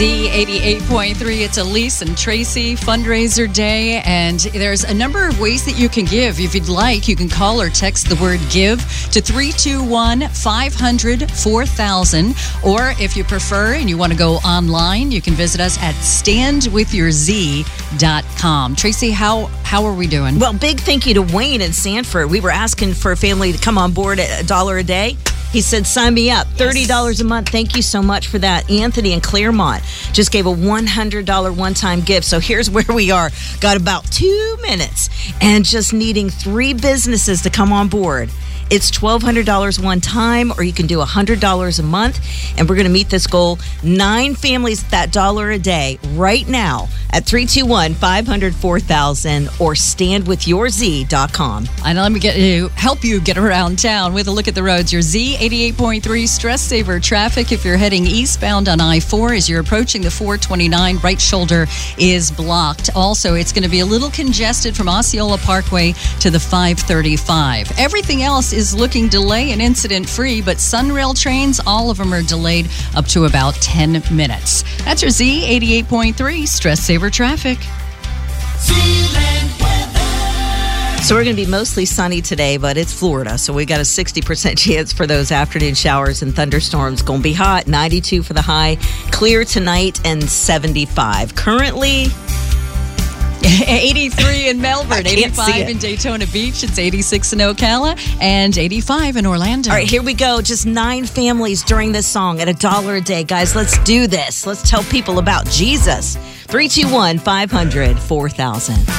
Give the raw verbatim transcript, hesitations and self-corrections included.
The eighty-eight point three, it's Elise and Tracy fundraiser day, and there's a number of ways that you can give. If you'd like, you can call or text the word give to three two one, five hundred, four thousand, or if you prefer and you want to go online, you can visit us at stand with your z dot com. Tracy, how, how are we doing? Well, big thank you to Wayne in Sanford. We were asking for a family to come on board at a dollar a day. He said, sign me up. thirty dollars a month. Thank you so much for that. Anthony in Claremont just gave a one hundred dollars one-time gift. So here's where we are. Got about two minutes and just needing three businesses to come on board. It's twelve hundred dollars one time, or you can do one hundred dollars a month. And we're going to meet this goal. Nine families at that dollar a day right now at three two one, five hundred, four thousand or stand with your z dot com. And let me get you, help you get around town with a look at the roads. Your Z eighty-eight point three stress saver traffic if you're heading eastbound on I four as you're approaching the four twenty-nine. Right shoulder is blocked. Also, it's going to be a little congested from Osceola Parkway to the five thirty-five. Everything else is looking delay and incident free, but Sunrail trains, all of them are delayed up to about ten minutes. That's your Z eighty-eight point three stress saver traffic. So we're going to be mostly sunny today, but it's Florida, so we got a sixty percent chance for those afternoon showers and thunderstorms. Going to be hot, ninety-two for the high, clear tonight, and seventy-five. Currently, eighty-three in Melbourne, eighty-five in Daytona Beach, it's eighty-six in Ocala, and eighty-five in Orlando. All right, here we go. Just nine families during this song at a dollar a day. Guys, let's do this. Let's tell people about Jesus. three two one, five hundred, four thousand.